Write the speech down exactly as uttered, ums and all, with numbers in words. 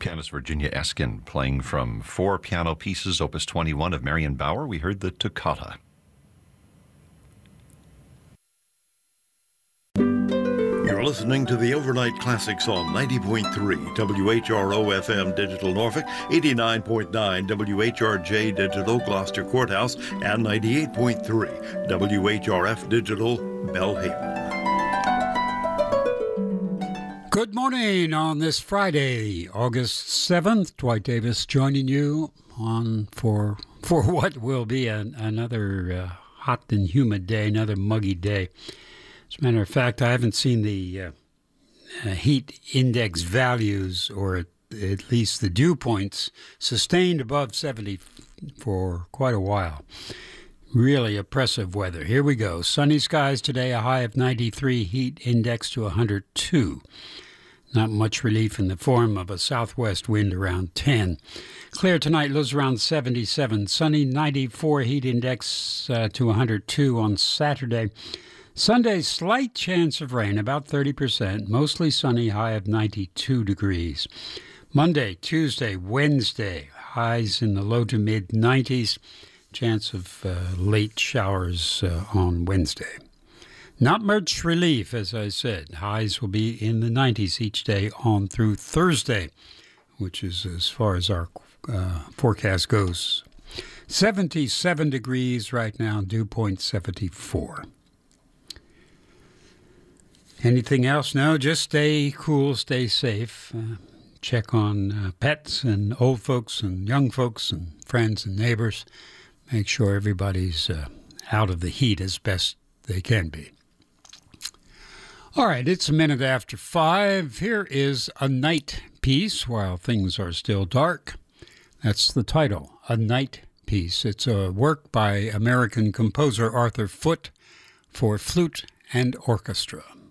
Pianist Virginia Eskin playing from four piano pieces, Opus twenty-one of Marion Bauer. We heard the Toccata. You're listening to the Overnight Classics on ninety point three W H R O F M Digital Norfolk, eighty-nine point nine W H R J Digital Gloucester Courthouse, and ninety-eight point three W H R F Digital Belhaven. Good morning on this Friday, August seventh. Dwight Davis joining you on for for what will be an, another uh, hot and humid day, another muggy day. As a matter of fact, I haven't seen the uh, uh, heat index values, or at, at least the dew points, sustained above seventy for quite a while. Really oppressive weather. Here we go. Sunny skies today, a high of ninety-three, heat index to one hundred two. Not much relief in the form of a southwest wind around ten. Clear tonight, lows around seventy-seven. Sunny, ninety-four, heat index uh, to one hundred two on Saturday. Sunday, slight chance of rain, about thirty percent. Mostly sunny, high of ninety-two degrees. Monday, Tuesday, Wednesday, highs in the low to mid nineties. Chance of uh, late showers uh, on Wednesday. Not much relief, as I said. Highs will be in the nineties each day on through Thursday, which is as far as our uh, forecast goes. seventy-seven degrees right now, dew point seventy-four. Anything else? No, just stay cool, stay safe. Uh, check on uh, pets and old folks and young folks and friends and neighbors. Make sure everybody's uh, out of the heat as best they can be. All right, it's a minute after five. Here is A Night Piece, While Things Are Still Dark. That's the title, A Night Piece. It's a work by American composer Arthur Foote for flute and orchestra.